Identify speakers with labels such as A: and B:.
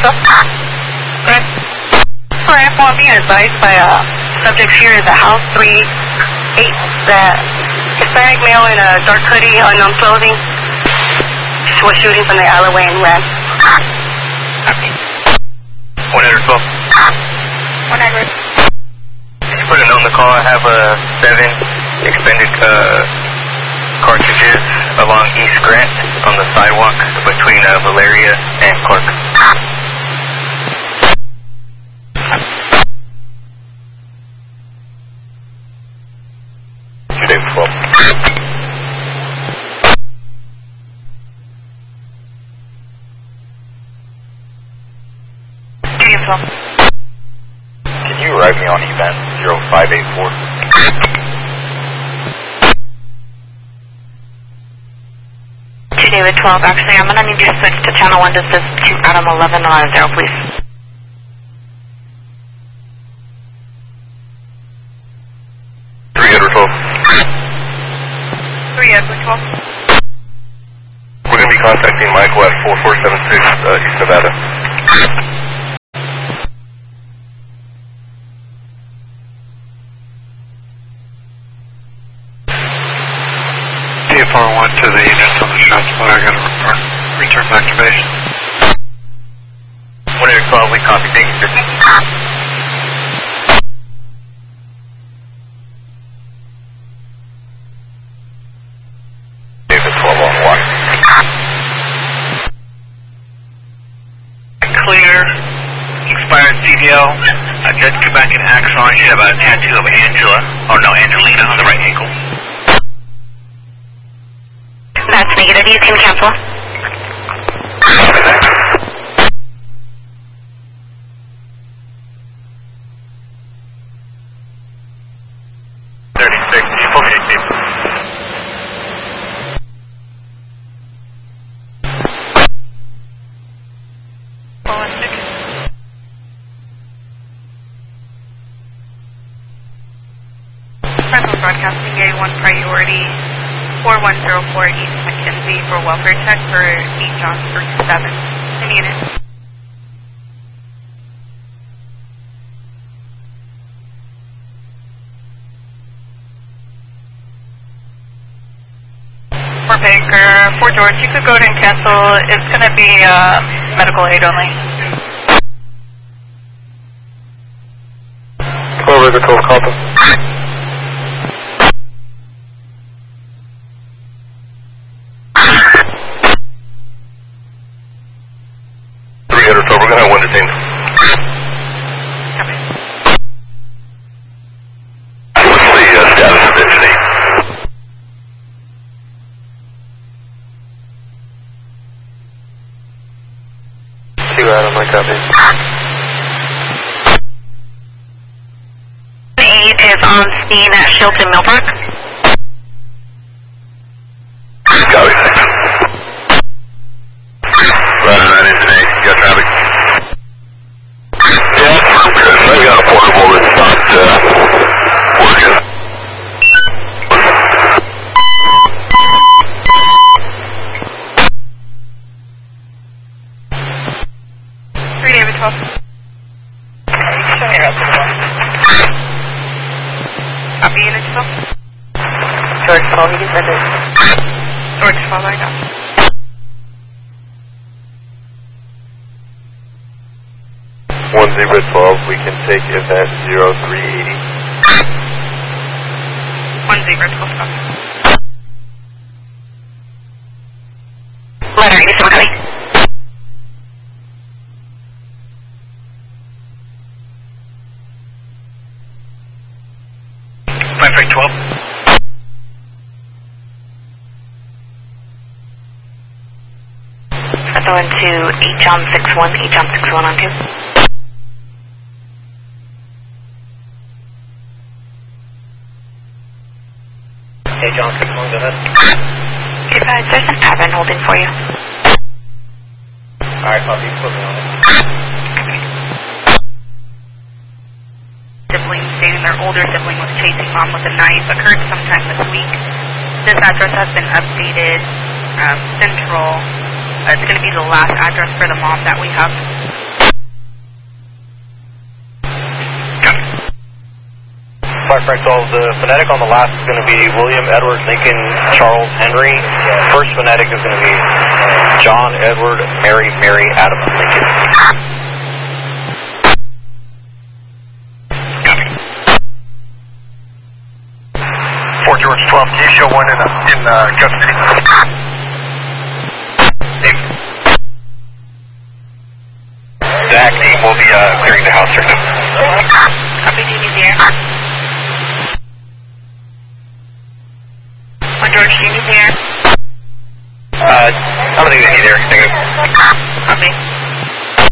A: Correct. For info, I'm being advised by subject here is a house 38, that Hispanic male in a dark hoodie, unknown clothing, was shooting from the alleyway and ran.
B: 112.
A: 100.
B: Put a note in the call. I have 7 expended cartridges along East Grant on the sidewalk between Valeria and Clark. Dave 12.
A: Dave 12.
B: Can you arrive me on event 0584?
A: David 12, actually, I'm going to need you to switch to channel 1. This is 2 Adam 11 on 0, please.
B: 3 Edward 12.
A: 3 Edward 12.
B: We're going to be contacting Michael at 4476 East Nevada.
C: TFR1 to the units on the shot spot. I got to return back to base.
B: 112, we copy. Thank you, sir. David 12 on 1.
D: Clear. Expired CDL. Judge Quebec and Axon. You have a tattoo of Angela, or no, Angelina on the right ankle.
A: That's negative. You can cancel.
B: 36. You pull me to keep.
A: Central Broadcasting A1 priority 4104 East Mackenzie for welfare check for 8 John 37. In unit. For Baker, for George, you could go ahead and cancel. It's going to be medical aid only.
B: 12 River 12 copy. 3 Edward 12, we're going to have 1 detained. What's the status of engine 8? 2 Adam, I copy.
A: 8 is on scene at Shilton Millbrook.
B: Copy, thanks. Right on engine 8, you got traffic? Yeah, I'm good. I got a portable that's not working.
A: 3 David 12. Show me around to the one. Copy unit 12. George 12, you can send it. George 12, I got.
B: One 012, we can take event 0380.
A: 1 0 12, copy. Letter 87, copy.
D: Perfect 12.
A: That's going to 8 John 61, 8 John 61 on 2.
D: Hey, John 61, go ahead.
A: Okay, guys, there's an admin holding for you.
D: Alright, copy. Put me on it.
A: Sibling stating their older sibling was chasing mom with a knife. Occurred sometime this week. This address has been updated. Central. It's going to be the last address for the mom that we have.
B: Frank 12. The phonetic on the last is going to be William, Edward, Lincoln, Charles, Henry. First phonetic is going to be John, Edward, Mary, Mary, Adam, Lincoln.
D: Copy.
C: Fort George 12, can you show one in custody?
B: Zach, we'll be clearing the house right now.
A: Copy, Jamie's here. George, Jamie's here.
B: I don't think they need there.
A: Copy.